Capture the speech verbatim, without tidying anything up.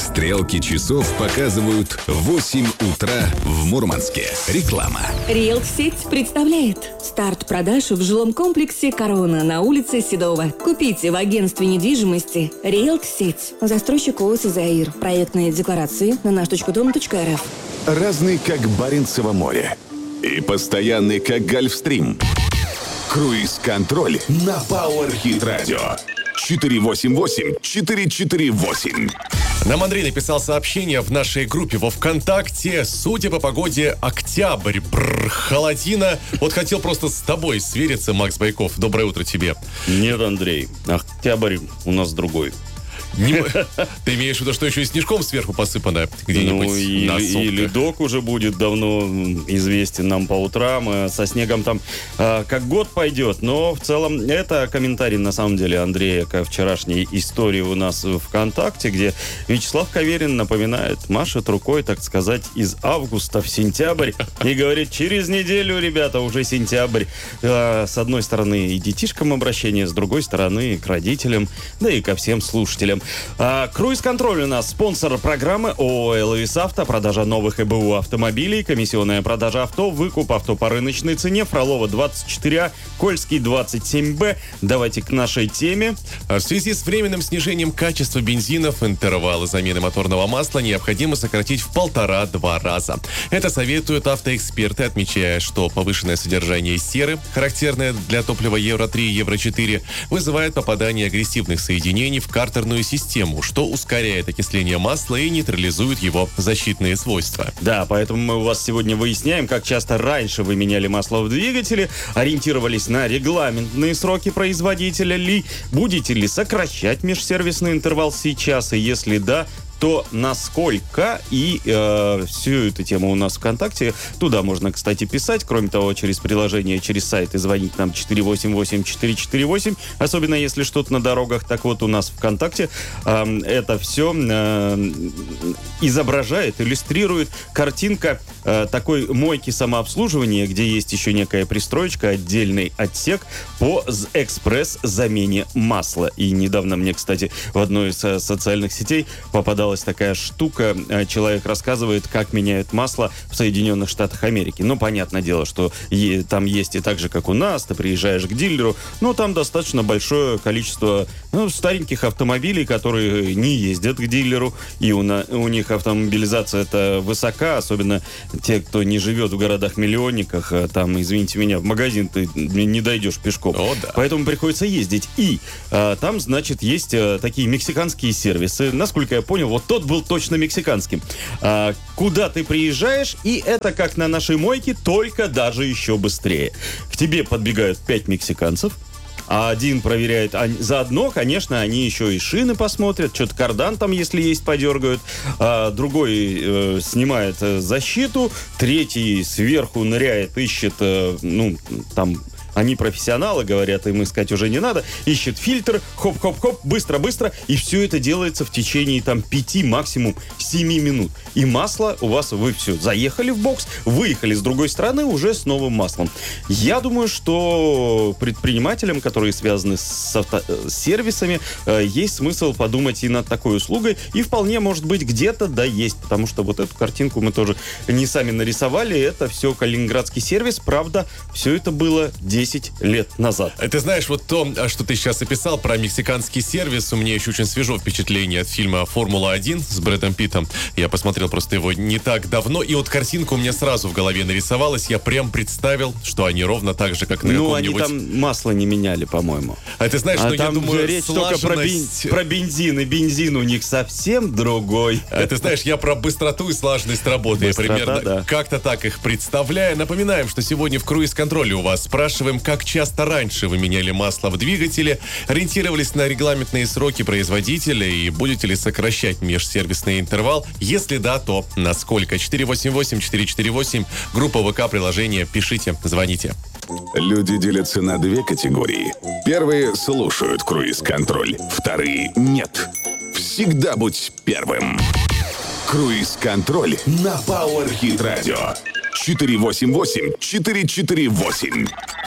Стрелки часов показывают восемь утра в Мурманске. Реклама. Риэлт-сеть представляет старт продаж в жилом комплексе «Корона» на улице Седова. Купите в агентстве недвижимости Риэлт-сеть. Застройщик ООО «Заир». Проектные декларации на наш точка дом точка эр эф. Разный, как Баренцево море. И постоянный, как Гольфстрим. Круиз-контроль на Power Hit Radio. четыре восемь восемь четыре четыре восемь. Нам Андрей написал сообщение в нашей группе во ВКонтакте. Судя по погоде, октябрь, бррр, холодина. Вот хотел просто с тобой свериться, Макс Байков. Доброе утро тебе. Нет, Андрей, октябрь у нас другой. Не... Ты имеешь в виду, что еще и снежком сверху посыпано где-нибудь? Ну, и, на и ледок уже будет давно известен нам по утрам. Со снегом там а, как год пойдет. Но в целом это комментарий, на самом деле, Андрея к вчерашней истории у нас в ВКонтакте, где Вячеслав Каверин напоминает, машет рукой, так сказать, из августа в сентябрь и говорит, через неделю, ребята, уже сентябрь. А, с одной стороны и детишкам обращение, с другой стороны к родителям, да и ко всем слушателям. А, круиз-контроль у нас спонсор программы ООО «эл-эй эс Авто», продажа новых ЭБУ автомобилей, комиссионная продажа авто, выкуп авто по рыночной цене, Фролова двадцать четыре А, Кольский двадцать семь Б. Давайте к нашей теме. В связи с временным снижением качества бензинов интервалы замены моторного масла необходимо сократить в полтора-два раза. Это советуют автоэксперты, отмечая, что повышенное содержание серы, характерное для топлива евро три и евро четыре, вызывает попадание агрессивных соединений в картерную систему, что ускоряет окисление масла и нейтрализует его защитные свойства. Да, поэтому мы у вас сегодня выясняем, как часто раньше вы меняли масло в двигателе, ориентировались на регламентные сроки производителя ли, будете ли сокращать межсервисный интервал сейчас, и если да, то насколько, и э, всю эту тему у нас в ВКонтакте. Туда можно, кстати, писать. Кроме того, через приложение, через сайт и звонить нам четыре восемь восемь четыре четыре восемь. Особенно, если что-то на дорогах. Так вот, у нас в ВКонтакте э, это все э, изображает, иллюстрирует картинка э, такой мойки самообслуживания, где есть еще некая пристроечка, отдельный отсек по экспресс-замене масла. И недавно мне, кстати, в одной из э, социальных сетей попадал такая штука. Человек рассказывает, как меняют масло в Соединенных Штатах Америки. Ну, понятное дело, что е- там есть и так же, как у нас. Ты приезжаешь к дилеру, но там достаточно большое количество ну, стареньких автомобилей, которые не ездят к дилеру. И у, на- у них автомобилизация-то высока, особенно те, кто не живет в городах-миллионниках. Там, извините меня, в магазин ты не дойдешь пешком. О, да. Поэтому приходится ездить. И а, там, значит, есть а, такие мексиканские сервисы. Насколько я понял, вот тот был точно мексиканским. А, куда ты приезжаешь, и это как на нашей мойке, только даже еще быстрее. К тебе подбегают пять мексиканцев, а один проверяет. А заодно, конечно, они еще и шины посмотрят, что-то кардан там, если есть, подергают. А другой э, снимает э, защиту, третий сверху ныряет, ищет, э, ну, там... Они профессионалы, говорят, им искать уже не надо. Ищет фильтр, хоп-хоп-хоп, быстро-быстро. И все это делается в течение там пяти, максимум семи минут. И масло у вас, вы все, заехали в бокс, выехали с другой стороны уже с новым маслом. Я думаю, что предпринимателям, которые связаны с, авто, с сервисами, э, есть смысл подумать и над такой услугой. И вполне, может быть, где-то да есть. Потому что вот эту картинку мы тоже не сами нарисовали. Это все калининградский сервис. Правда, все это было десять лет назад. Ты знаешь, вот то, что ты сейчас описал про мексиканский сервис, у меня еще очень свежо впечатление от фильма «Формула один» с Брэдом Питтом. Я посмотрел просто его не так давно, и вот картинка у меня сразу в голове нарисовалась. Я прям представил, что они ровно так же, как на ну, каком-нибудь... Ну, они там масло не меняли, по-моему. А ты знаешь, а ну, я думаю, речь слаженность... только про, бен... про бензин, и бензин у них совсем другой. А ты знаешь, я про быстроту и слаженность работы. Быстрота, я примерно да. как-то так их представляю. Напоминаем, что сегодня в круиз-контроле у вас спрашиваем, как часто раньше вы меняли масло в двигателе, ориентировались на регламентные сроки производителя и будете ли сокращать межсервисный интервал? Если да, то насколько? четыре восемь восемь четыре четыре восемь, группа ВК, приложение, пишите, звоните. Люди делятся на две категории. Первые слушают круиз-контроль, вторые нет. Всегда будь первым. Круиз-контроль на Power Hit Radio. четыре восемь восемь четыре четыре восемь.